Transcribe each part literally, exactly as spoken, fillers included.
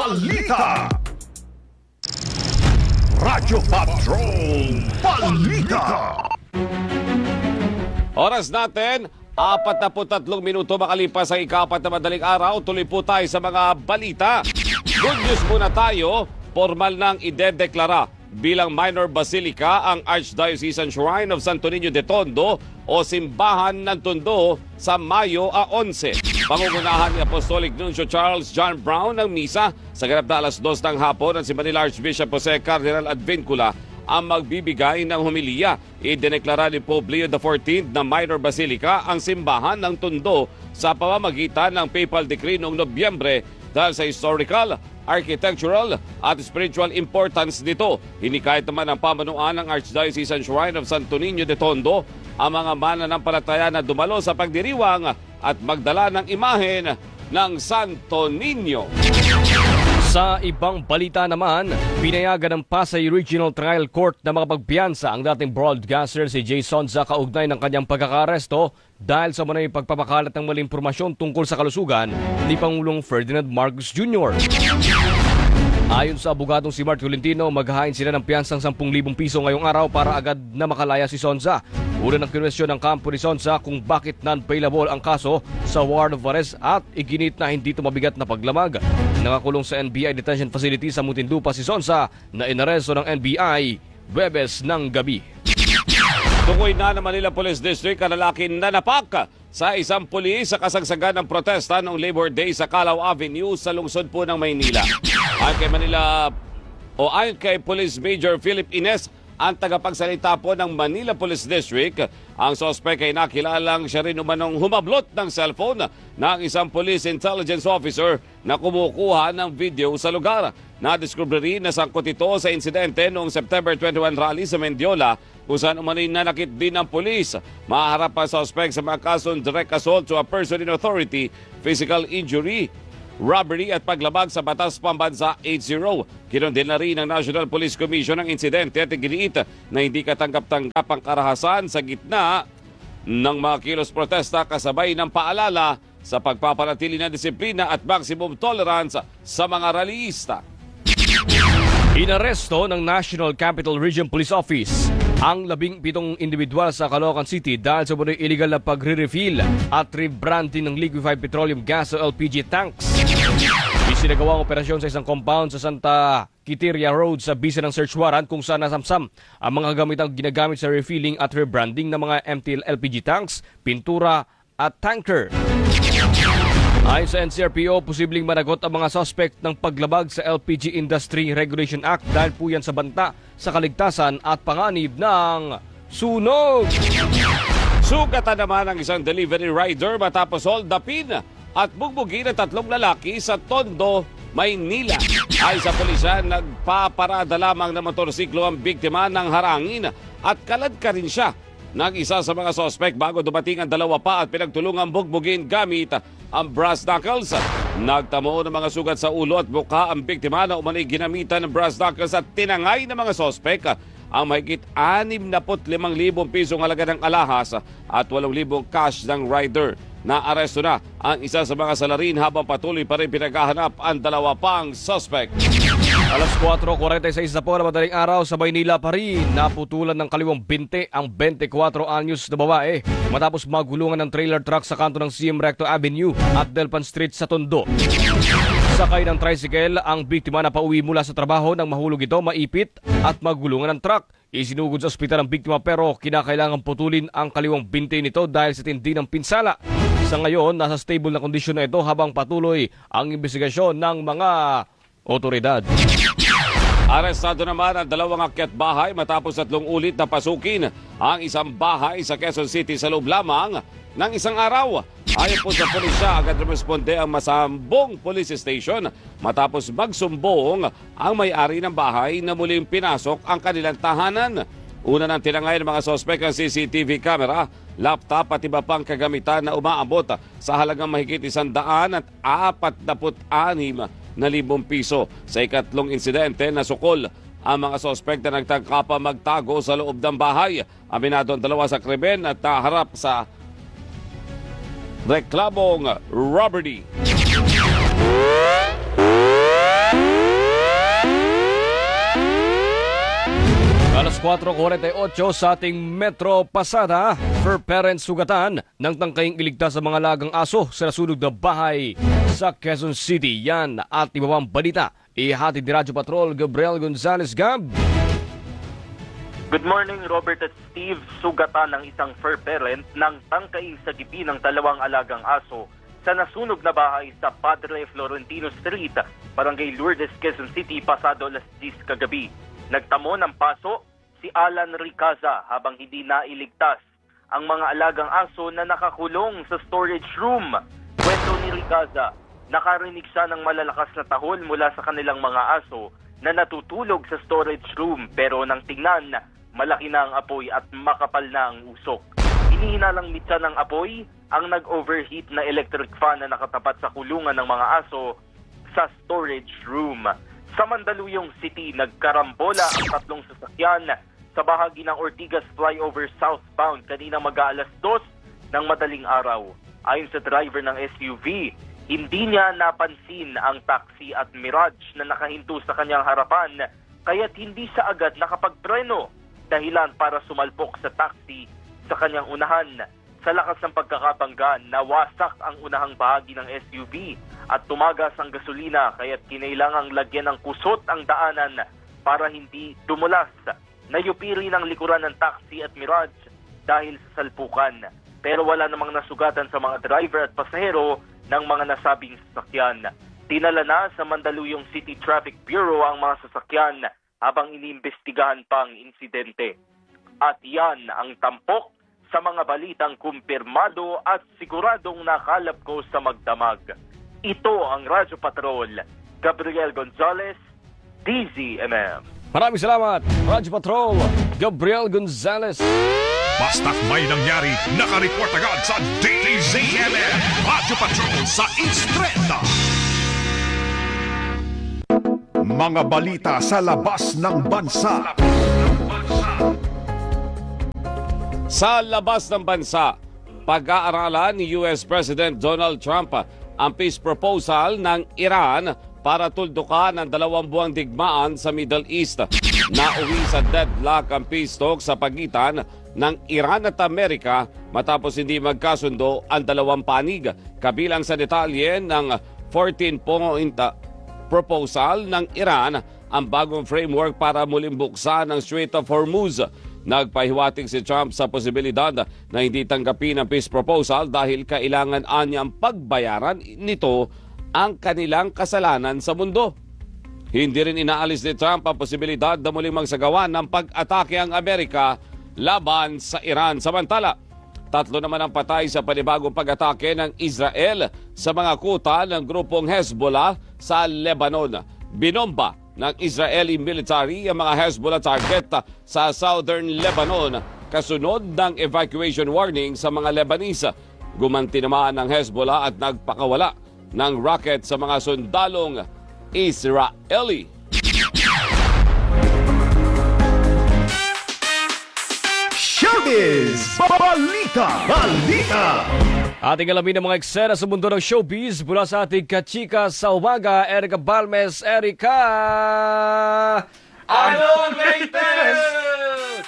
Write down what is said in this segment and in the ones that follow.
Balita. Radyo Patrol Balita. Oras natin, apat na po tatlong minuto makalipas ang ikapat na madaling araw. Tuloy po tayo sa mga balita. Good news muna tayo. Formal nang idedeklara bilang minor basilica ang Archdiocesan Shrine of Santo Niño de Tondo o Simbahan ng Tondo sa Mayo eleven. Pangungunahan ni Apostolic Nuncio Charles John Brown ng misa sa ganap na alas dos ng hapon. Ang si Manila Archbishop Jose Cardinal Advincula ang magbibigay ng homilya. Idineklara ni Pope Leo the fourteenth na minor basilica ang Simbahan ng Tondo sa pamamagitan ng papal decree noong Nobyembre dahil sa historical, architectural at spiritual importance nito. Hinikayat naman ang pamunuan ng Archdiocesan Shrine of Santo Niño de Tondo ang mga mananampalataya na dumalo sa pagdiriwang at magdala ng imahen ng Santo Niño. Sa ibang balita naman, pinayagan ng Pasay Regional Trial Court na makapagpiyansa ang dating broadcaster si Jay Sonza kaugnay ng kanyang pagkakaresto dahil sa manay pagpapakalat ng maling impormasyon tungkol sa kalusugan ni Pangulong Ferdinand Marcos Junior Ayon sa abogadong si Mart Tolentino, maghahain sila ng piyansang sampung libong piso ngayong araw para agad na makalaya si Sonza. Una ng kinwestiyon ng kampo ni Sonza kung bakit non-bailable ang kaso sa warrant of arrest at iginit na hindi ito mabigat na paglamag. Nakakulong sa N B I detention facility sa Muntinlupa si Sonza na inaresto ng N B I Huwebes ng gabi. Tukoy na ng Manila Police District ang lalaki na napak sa isang pulis sa kasagsagan ng protesta noong Labor Day sa Calao Avenue sa lungsod po ng Maynila. Ayon kay Manila o ayon kay Police Major Philip Ines, ang tagapagsalita po ng Manila Police District, ang sospek ay nakilalang siya rin umanong humablot ng cellphone ng isang police intelligence officer na kumukuha ng video sa lugar. Nadiskubre rin na sangkot ito sa insidente noong September twenty-first rally sa Mendiola kung saan umano'y nanakit din ng pulis. Maharap ang sospek sa mga kasong direct assault to a person in authority, physical injury, robbery at paglabag sa Batas Pambansa eighty. Kinondena na rin ng National Police Commission ang insidente at iginiit na hindi katanggap-tanggap ang karahasan sa gitna ng mga kilos protesta kasabay ng paalala sa pagpapanatili ng disiplina at maximum tolerance sa mga rallyista. Inaresto ng National Capital Region Police Office ang labing pitong individual sa Caloocan City dahil sa mga illegal na pagre-refill at rebranding ng liquefied petroleum gas o L P G tanks. Isinagawa ang operasyon sa isang compound sa Santa Quiteria Road sa bisa ng search warrant kung saan nasamsam ang mga gamitang ginagamit sa refilling at rebranding ng mga empty L P G tanks, pintura at tanker. Ayon sa N C R P O, posibleng managot ang mga suspect ng paglabag sa L P G Industry Regulation Act dahil po yan sa banta sa kaligtasan at panganib ng sunog. Sugatan naman ang isang delivery rider matapos holdupin at bugbugin ng tatlong lalaki sa Tondo, Maynila. Ay sa pulisya, nagpaparada lamang ng motorsiklo ang biktima ng harangin at kalad ka rin siya ng isa sa mga sospek bago dumating ang dalawa pa at pinagtulungan bugbugin gamit ang brass knuckles. Nagtamo ng mga sugat sa ulo at mukha ang biktima na umanay ginamitan ng brass knuckles at tinangay ng mga sospek ang mahigit anim na limang libong pisong halaga ng alahas at walong libong cash ng rider. Naaresto na ang isa sa mga salarin habang patuloy pa rin pinaghahanap ang dalawa pang suspect. Alas kwatro forty-six na po na madaling araw sa Maynila pa rin. Naputulan ng kaliwang binte ang twenty-four anyos na babae matapos magulungan ng trailer truck sa kanto ng C M Recto Avenue at Delpan Street sa Tondo. Sakay ng tricycle ang biktima na pauwi mula sa trabaho nang mahulog ito, maipit at magulungan ng truck. Isinugod sa ospital ang biktima pero kinakailangan putulin ang kaliwang binte nito dahil sa tindi ng pinsala. Sa ngayon, nasa stable na kondisyon na ito habang patuloy ang investigasyon ng mga otoridad. Arestado naman ang dalawang akyat bahay matapos tatlong ulit na pasukin ang isang bahay sa Quezon City sa loob lamang ng isang araw. Ayon po sa pulisya, agad responde ang Masambong Police Station matapos magsumbong ang may-ari ng bahay na muling pinasok ang kanilang tahanan. Una nang tinangay ng mga sospek ang C C T V camera, laptop at iba pang kagamitan na umaabot sa halagang mahigit isang daan at apat na anim na libong piso. Sa ikatlong insidente, nasukol ang mga sospek na nagtangka pa magtago sa loob ng bahay. Aminado ang dalawa sa krimen at naharap sa reklamong robbery. twenty-four forty-eight sa ating Metro Pasada. For parents sugatan ng tangkaying iligtas sa mga lagang aso sa nasunog na bahay sa Quezon City. Yan at iba pang balita. Ihatid ni Radyo Patrol Gabriel Gonzalez. Gab. Good morning, Robert at Steve. Sugatan ng isang fur parent ng tangkay sa gibi ng dalawang alagang aso sa nasunog na bahay sa Padre Florentino Street, Barangay Lourdes, Quezon City, pasado alas diyes kagabi. Nagtamo ng paso si Alan Ricaza habang hindi nailigtas ang mga alagang aso na nakakulong sa storage room. Kwento ni Ricaza, nakarinig siya ng malalakas na tahol mula sa kanilang mga aso na natutulog sa storage room, pero nang tingnan, malaki na ang apoy at makapal na ang usok. Hinihinalang mitsa ng apoy ang nag-overheat na electric fan na nakatapat sa kulungan ng mga aso sa storage room. Sa Mandaluyong City, nagkarambola ang tatlong sasakyan sa bahagi ng Ortigas Flyover southbound kanina mag-aalas dos ng madaling araw. Ayon sa driver ng S U V, hindi niya napansin ang taxi at Mirage na nakahinto sa kanyang harapan, kaya't hindi siya agad nakapagpreno, dahilan para sumalpok sa taxi sa kanyang unahan. Sa lakas ng pagkakabangga, nawasak ang unahang bahagi ng S U V at tumagas ang gasolina, kaya't kinailangang lagyan ng kusot ang daanan para hindi dumulas. Nayupiri ng likuran ng taxi at Mirage dahil sa salpukan, pero wala namang nasugatan sa mga driver at pasahero ng mga nasabing sasakyan. Tinala na sa Mandaluyong City Traffic Bureau ang mga sasakyan habang iniimbestigahan pang insidente. At yan ang tampok sa mga balitang kumpirmado at siguradong nakalap ko sa magdamag. Ito ang Radyo Patrol, Gabriel Gonzalez, D Z M M. Maraming salamat, Radyo Patrol Gabriel Gonzalez. Basta't may nangyari, nakareport agad sa D Z M M. Radyo Patrol sa Instreta. Mga balita sa labas ng bansa. Sa labas ng bansa, pag-aaralan ni U S President Donald Trump ang peace proposal ng Iran para tuldukan ang dalawang buwang digmaan sa Middle East. Nauwi sa deadlock ang peace talk sa pagitan ng Iran at Amerika matapos hindi magkasundo ang dalawang panig. Kabilang sa detalye ng fourteen-point proposal ng Iran ang bagong framework para muling buksan ang Strait of Hormuz. Nagpahiwatig si Trump sa posibilidad na hindi tanggapin ang peace proposal dahil kailangan anyang pagbayaran nito ang kanilang kasalanan sa mundo. Hindi rin inaalis ni Trump ang posibilidad na muling magsagawa ng pag-atake ang Amerika laban sa Iran. Samantala, tatlo naman ang patay sa panibagong pag-atake ng Israel sa mga kuta ng grupong Hezbollah sa Lebanon. Binomba ng Israeli military ang mga Hezbollah target sa southern Lebanon kasunod ng evacuation warning sa mga Lebanese. Gumanti naman ng Hezbollah at nagpakawala ng rocket sa mga sundalong Israeli. Showbiz! Balita! Balita! Ating alamin ang mga eksena sa mundo ng showbiz mula sa ating kachika sa umaga, Erica Balmes. Erica! Anong latest?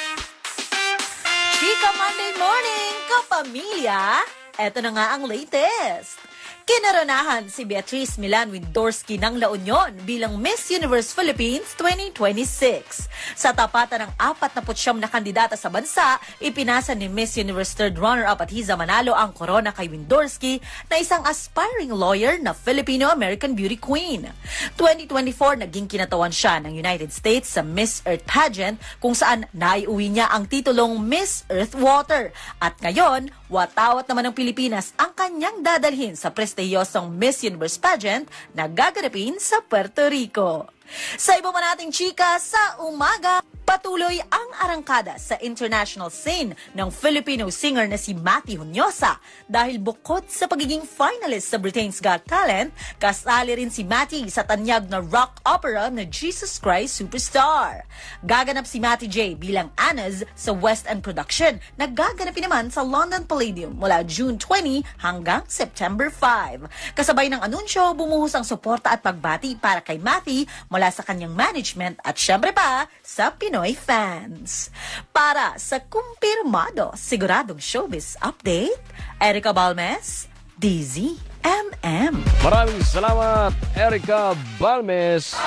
Chika Monday morning, kapamilya! Eto na nga ang latest. Kinaranahan si Beatrice Milan Windorski ng La Union bilang Miss Universe Philippines twenty twenty-six. Sa tapatan ng apat na putsyam na kandidata sa bansa, ipinasa ni Miss Universe third runner-up at Hiza Manalo ang korona kay Windorski na isang aspiring lawyer na Filipino-American beauty queen. twenty twenty-four, naging kinatawan siya ng United States sa Miss Earth pageant kung saan naiuwi niya ang titulong Miss Earth Water. At ngayon, watawat naman ng Pilipinas ang kanyang dadalhin sa prestiyosong Miss Universe pageant na gaganapin sa Puerto Rico. Sa iba pa nating chika sa umaga, patuloy ang arangkada sa international scene ng Filipino singer na si Matty Honyosa dahil bukod sa pagiging finalist sa Britain's Got Talent, kasali rin si Matty sa tanyag na rock opera na Jesus Christ Superstar. Gaganap si Matty J bilang Annas sa West End production na gaganapin naman sa London Palladium mula June twentieth hanggang September fifth. Kasabay ng anunsyo, bumuhos ang suporta at pagbati para kay Matty mula sa kanyang management at syempre pa sa Pinoy Pinoy fans. Para sa kumpirmado, siguradong showbiz update, Erica Balmes, D Z M M. Maraming salamat, Erica Balmes.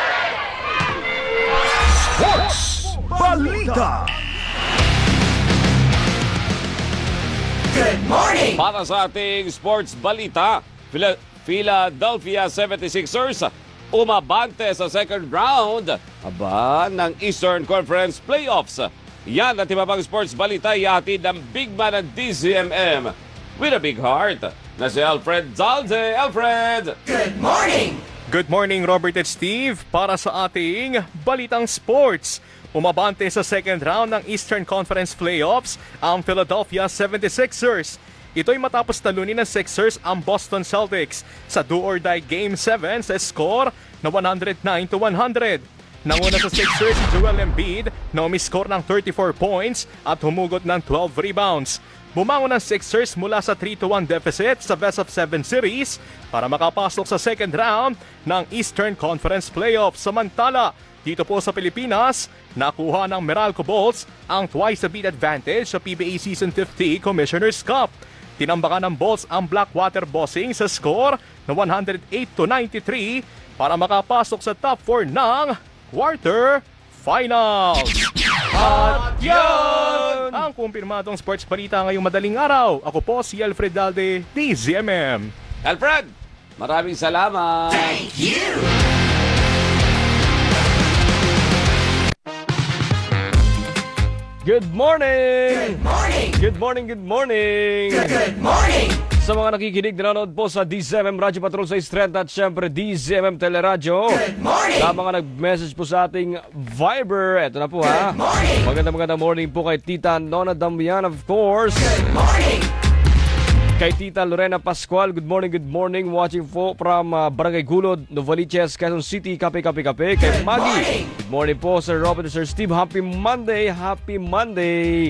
Sports Balita. Para sa ating sports balita, Phila- Philadelphia seventy-sixers umabante sa second round aba ng Eastern Conference Playoffs. Yan at iba pang sports balita ihatid ng big man ng D Z M M with a big heart na si Alfred Zalde. Alfred! Good morning, Robert at Steve. Para sa ating Balitang Sports, umabante sa second round ng Eastern Conference Playoffs ang Philadelphia seventy-sixers. Ito'y matapos talunin ng Sixers ang Boston Celtics sa do-or-die Game seven sa score na one oh nine to one hundred. Nanguna sa Sixers si Joel Embiid na umiscore ng thirty-four points at humugot ng twelve rebounds. Bumangon ng Sixers mula sa three to one deficit sa best of seven series para makapasok sa second round ng Eastern Conference Playoffs. Samantala, dito po sa Pilipinas, nakuha ng Meralco Bolts ang twice-a-beat advantage sa P B A Season fifty Commissioner's Cup. Tinambakan ng Bolts ang Blackwater Bossing sa score na one oh eight to ninety-three para makapasok sa top four ng quarter finals. At yan ang kumpirmadong sports balita ngayong madaling araw. Ako po si Alfred Dalde, D Z M M. Alfred, maraming salamat. Good morning! Good morning! Good morning, good morning! Good morning! Sa mga nakikinig, nanonood po sa D Z M M Radyo Patrol sa Strength at syempre D Z M M Teleradyo. Good morning! Sa mga nag-message po sa ating Viber, eto na po ha. Good morning! Magandang magandang morning po kay Tita Nona Damian, of course. Good morning! Kay Tita Lorena Pascual, good morning, good morning. Watching po from uh, Barangay Gulod, Novaliches, Quezon City. Kape, kape, kape. Kay Maggie, good morning po Sir Robert, Sir Steve. Happy Monday, happy Monday.